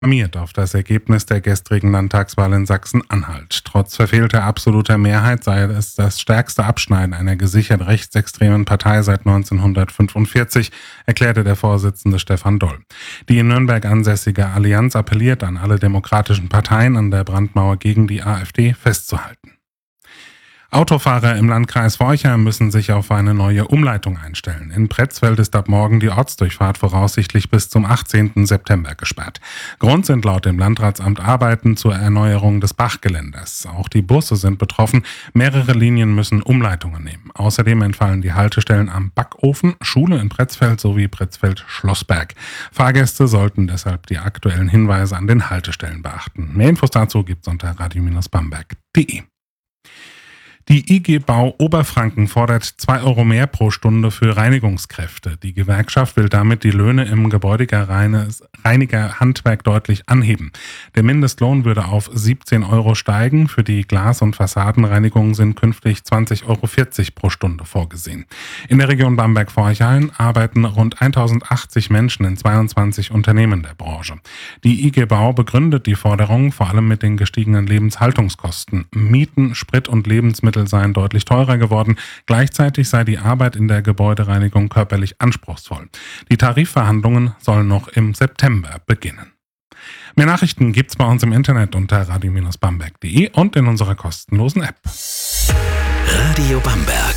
Auf das Ergebnis der gestrigen Landtagswahl in Sachsen-Anhalt. Trotz verfehlter absoluter Mehrheit sei es das stärkste Abschneiden einer gesichert rechtsextremen Partei seit 1945, erklärte der Vorsitzende Stefan Doll. Die in Nürnberg ansässige Allianz appelliert an alle demokratischen Parteien, an der Brandmauer gegen die AfD festzuhalten. Autofahrer im Landkreis Forchheim müssen sich auf eine neue Umleitung einstellen. In Pretzfeld ist ab morgen die Ortsdurchfahrt voraussichtlich bis zum 18. September gesperrt. Grund sind laut dem Landratsamt Arbeiten zur Erneuerung des Bachgeländers. Auch die Busse sind betroffen. Mehrere Linien müssen Umleitungen nehmen. Außerdem entfallen die Haltestellen am Backofen, Schule in Pretzfeld sowie Pretzfeld-Schlossberg. Fahrgäste sollten deshalb die aktuellen Hinweise an den Haltestellen beachten. Mehr Infos dazu gibt's unter radio-bamberg.de. Die IG Bau Oberfranken fordert 2 € mehr pro Stunde für Reinigungskräfte. Die Gewerkschaft will damit die Löhne im Gebäudereinigerhandwerk deutlich anheben. Der Mindestlohn würde auf 17 € steigen. Für die Glas- und Fassadenreinigung sind künftig 20,40 € pro Stunde vorgesehen. In der Region Bamberg-Forchheim arbeiten rund 1080 Menschen in 22 Unternehmen der Branche. Die IG Bau begründet die Forderung vor allem mit den gestiegenen Lebenshaltungskosten. Mieten, Sprit und Lebensmittel seien deutlich teurer geworden. Gleichzeitig sei die Arbeit in der Gebäudereinigung körperlich anspruchsvoll. Die Tarifverhandlungen sollen noch im September beginnen. Mehr Nachrichten gibt's bei uns im Internet unter radio-bamberg.de und in unserer kostenlosen App. Radio Bamberg.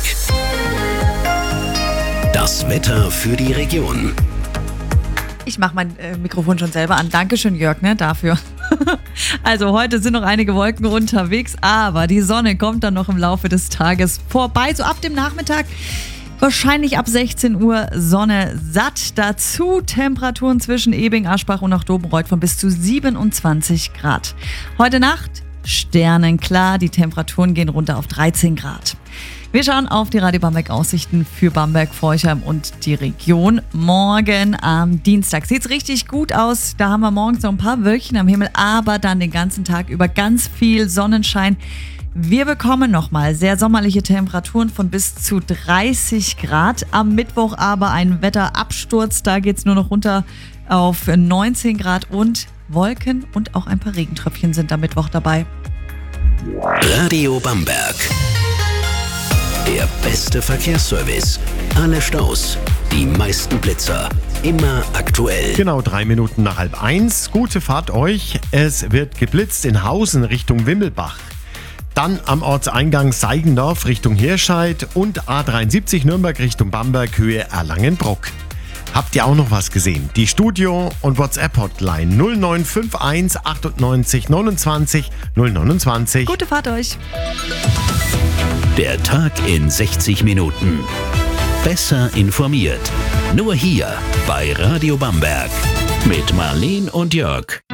Das Wetter für die Region. Ich mache mein Mikrofon schon selber an. Dankeschön, Jörg, dafür. Also heute sind noch einige Wolken unterwegs, aber die Sonne kommt dann noch im Laufe des Tages vorbei. So ab dem Nachmittag, wahrscheinlich ab 16 Uhr, Sonne satt. Dazu Temperaturen zwischen Ebing, Aschbach und auch Dobenreuth von bis zu 27 Grad. Heute Nacht sternenklar, die Temperaturen gehen runter auf 13 Grad. Wir schauen auf die Radio Bamberg Aussichten für Bamberg, Forchheim und die Region. Morgen am Dienstag sieht's richtig gut aus. Da haben wir morgens noch ein paar Wölkchen am Himmel, aber dann den ganzen Tag über ganz viel Sonnenschein. Wir bekommen nochmal sehr sommerliche Temperaturen von bis zu 30 Grad. Am Mittwoch aber ein Wetterabsturz. Da geht's nur noch runter auf 19 Grad und Wolken und auch ein paar Regentröpfchen sind am Mittwoch dabei. Radio Bamberg. Der beste Verkehrsservice. Alle Staus, die meisten Blitzer. Immer aktuell. Genau, 3 Minuten nach 12:30. Gute Fahrt euch. Es wird geblitzt in Hausen Richtung Wimmelbach. Dann am Ortseingang Seigendorf Richtung Hirscheid und A73 Nürnberg Richtung Bamberg Höhe Erlangenbruck. Habt ihr auch noch was gesehen? Die Studio- und WhatsApp-Hotline 0951 98 29 029. Gute Fahrt euch. Der Tag in 60 Minuten. Besser informiert. Nur hier bei Radio Bamberg. Mit Marleen und Jörg.